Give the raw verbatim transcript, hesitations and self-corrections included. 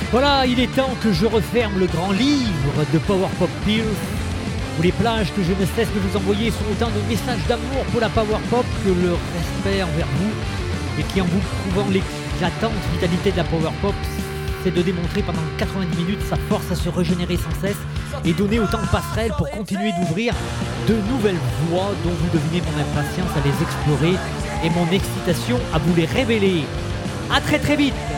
Voilà, il est temps que je referme le grand livre de Power Pop Pills, où les plages que je ne cesse de vous envoyer sont autant de messages d'amour pour la Power Pop que le respect envers vous, et qui, en vous prouvant l'éclatante vitalité de la Power Pop, c'est de démontrer pendant quatre-vingt-dix minutes sa force à se régénérer sans cesse et donner autant de passerelles pour continuer d'ouvrir de nouvelles voies dont vous devinez mon impatience à les explorer et mon excitation à vous les révéler. A très très vite.